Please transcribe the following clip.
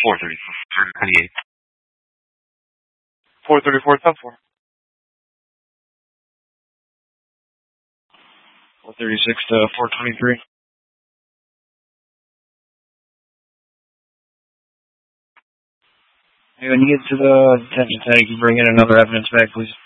434, 434, top 4. 436 to 423. Hey, when you get to the detention center, you can bring in another evidence bag, please.